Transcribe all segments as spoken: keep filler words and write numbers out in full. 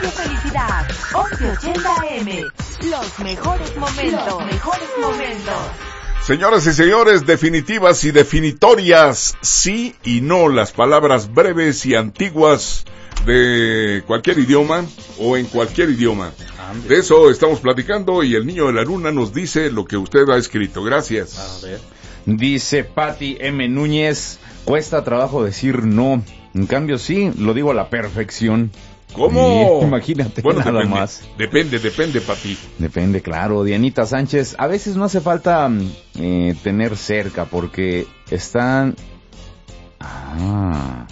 tu felicidad. once ochenta A M. Los mejores momentos. Los mejores momentos. Señoras y señores, definitivas y definitorias, sí y no, las palabras breves y antiguas de cualquier idioma o en cualquier idioma. De eso estamos platicando y el niño de la luna nos dice lo que usted ha escrito. Gracias. A ver. Dice Patti M. Núñez, cuesta trabajo decir no, en cambio sí, lo digo a la perfección. ¿Cómo? Sí, imagínate, bueno, nada depende, más. Depende, depende, Pati. Depende, claro. Dianita Sánchez, a veces no hace falta eh, tener cerca porque están... Ah...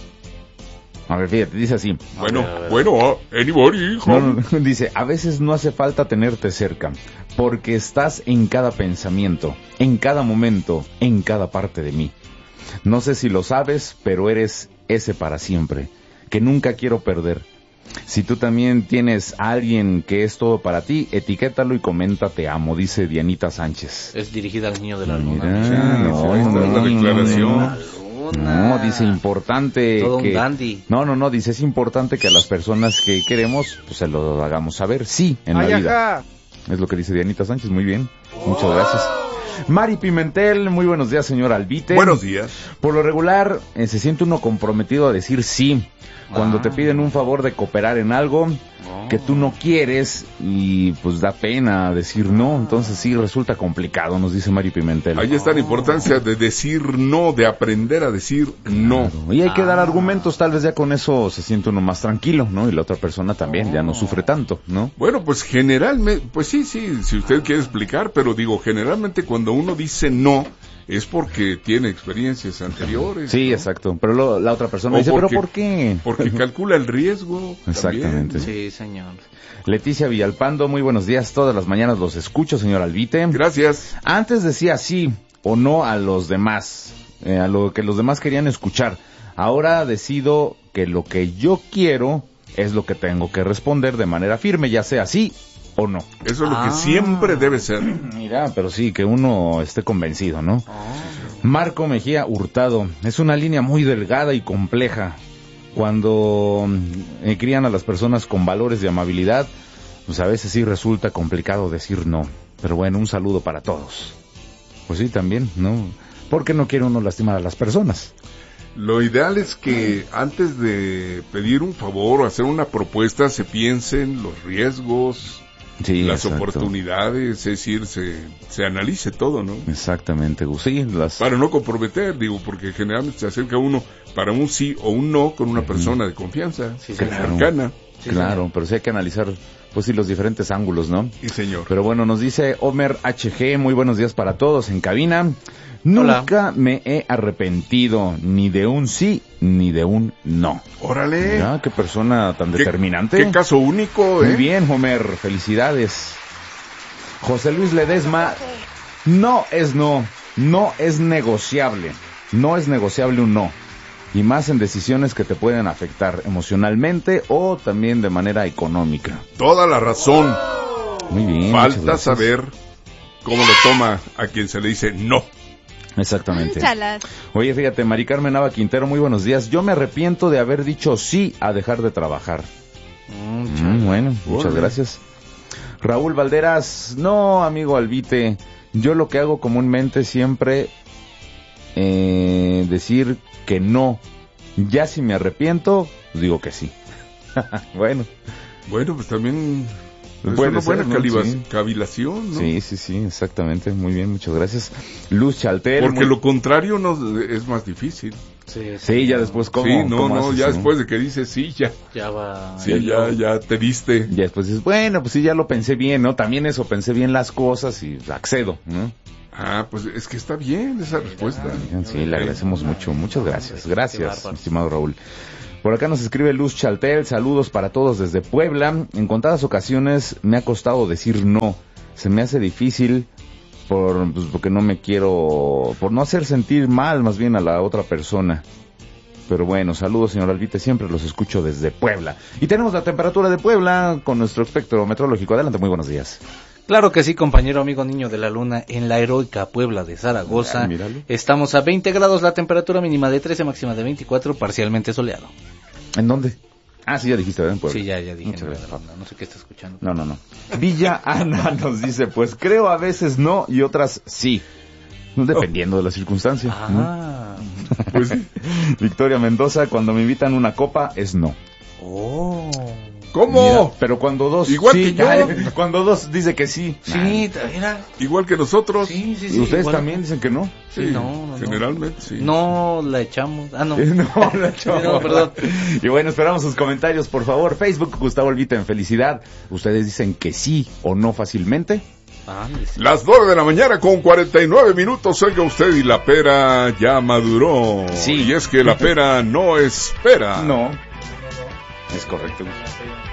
A ver, fíjate, dice así. Bueno, a ver, a ver. bueno, anybody, hijo. No, no, dice, a veces no hace falta tenerte cerca porque estás en cada pensamiento, en cada momento, en cada parte de mí. No sé si lo sabes, pero eres ese para siempre, que nunca quiero perder. Si tú también tienes a alguien que es todo para ti, etiquétalo y comenta te amo, dice Dianita Sánchez. Es dirigida al niño de la luna. Mira, sí, no, sí, no, no, no, declaración. no, no, dice importante todo que... un dandy. No, no, no, dice es importante que a las personas que queremos, pues se lo hagamos saber, sí, en la Ay, vida. ajá. Es lo que dice Dianita Sánchez, muy bien, muchas gracias. Mari Pimentel, muy buenos días, señor Albite. Buenos días. Por lo regular, eh, se siente uno comprometido a decir sí, cuando Ah. te piden un favor de cooperar en algo Oh. que tú no quieres y pues da pena decir no, entonces sí resulta complicado, nos dice Mari Pimentel. Ahí está la importancia de decir no, de aprender a decir no. Claro, y hay que dar argumentos, tal vez ya con eso se siente uno más tranquilo, ¿no? Y la otra persona también ya no sufre tanto, ¿no? Bueno, pues generalmente, pues sí, sí, si usted quiere explicar, pero digo, generalmente cuando uno dice no, es porque tiene experiencias anteriores. Sí, ¿no? exacto, pero lo, la otra persona O dice, porque- ¿pero por qué? Porque calcula el riesgo. Exactamente. también. Sí, señor. Leticia Villalpando, muy buenos días, todas las mañanas los escucho, señor Albite. Gracias. Antes decía sí o no a los demás, eh, a lo que los demás querían escuchar. Ahora decido que lo que yo quiero es lo que tengo que responder de manera firme, ya sea sí o no. Eso es lo Ah. que siempre debe ser. Mira, pero sí, que uno esté convencido, ¿no? Oh. Marco Mejía Hurtado, es una línea muy delgada y compleja. Cuando eh, crían a las personas con valores de amabilidad, pues a veces sí resulta complicado decir no. Pero bueno, un saludo para todos. Pues sí, también, ¿no? Porque no quiere uno lastimar a las personas. Lo ideal es que antes de pedir un favor o hacer una propuesta se piensen los riesgos, Sí, las exacto. oportunidades, es decir, se, se analice todo, ¿no? Exactamente, Gus. Sí, las... Para no comprometer, digo, porque generalmente se acerca uno para un sí o un no con una persona de confianza, Sí, claro. cercana. Sí, claro, señor. pero sí hay que analizar, pues sí, los diferentes ángulos, ¿no? Y señor. Pero bueno, nos dice Homer H G, muy buenos días para todos en cabina. Nunca me he arrepentido ni de un sí ni de un no. Órale. Mira, qué persona tan ¿Qué- determinante. Qué caso único, ¿eh? Muy bien, Homer, felicidades. José Luis Ledesma, no es no, no es negociable, no es negociable un no. Y más en decisiones que te pueden afectar emocionalmente o también de manera económica. Toda la razón. Muy bien. muchas Falta gracias. saber cómo lo toma a quien se le dice no. Exactamente. Chalas. Oye, fíjate, Mari Carmen Nava Quintero, muy buenos días. Yo me arrepiento de haber dicho sí a dejar de trabajar. Mm, Mm, chale. bueno, muchas Órale. gracias. Raúl Valderas, no, amigo Albite, yo lo que hago comúnmente siempre eh, decir que no. Ya si me arrepiento, pues digo que sí. Bueno, Bueno, pues también es Puede una ser, buena ¿no? caliba- Sí. cavilación, ¿no? sí, sí, sí, exactamente, muy bien, muchas gracias. Luz Chaltel. Porque muy- lo contrario no es más difícil. Sí, Sí, ya después, ¿cómo? sí, no, cómo no, haces, ya no? después de que dices sí, ya. Ya va. Sí, ya, ya te diste. Ya después dices, bueno, pues sí, ya lo pensé bien, ¿no? También eso, pensé bien las cosas y accedo, ¿no? Ah, pues es que está bien esa respuesta. Sí, le agradecemos mucho, muchas gracias. Qué Gracias, bárbaro. mi estimado Raúl. Por acá nos escribe Luz Chaltel, saludos para todos desde Puebla. En contadas ocasiones me ha costado decir no. Se me hace difícil por, pues, porque no me quiero, por no hacer sentir mal más bien a la otra persona. Pero bueno, saludos señor Albite, siempre los escucho desde Puebla. Y tenemos la temperatura de Puebla con nuestro espectro meteorológico. Adelante, muy buenos días. Claro que sí, compañero amigo niño de la luna, en la heroica Puebla de Zaragoza. Ah, míralo. Estamos a veinte grados, la temperatura mínima de trece, máxima de veinticuatro, parcialmente soleado. ¿En dónde? Ah, sí, ya dijiste, ¿verdad? Puebla. Sí, ya, ya dije. Muchas No, gracias, no, Pablo. no sé qué está escuchando. No, no, no. Villa Ana nos dice, pues creo a veces no y otras sí. Dependiendo de las circunstancias. Ah. Pues, Victoria Mendoza, cuando me invitan una copa, es no. Oh. ¿cómo? Mira, pero cuando dos... Igual sí, que yo. ya, cuando dos dice que sí. Sí, mira. Igual que nosotros. Sí, sí, ¿Y sí. ustedes igual. también dicen que no? Sí, Sí, no, no, no. generalmente sí. No la echamos. Ah, no. No, la chava. No, perdón. Y bueno, esperamos sus comentarios, por favor. Facebook, Gustavo Olvita en Felicidad. ¿Ustedes dicen que sí o no fácilmente? Ándale, sí. Las nueve de la mañana con cuarenta y nueve minutos, oiga usted, y la pera ya maduró. Sí. Y es que la pera no espera. No. Es correcto.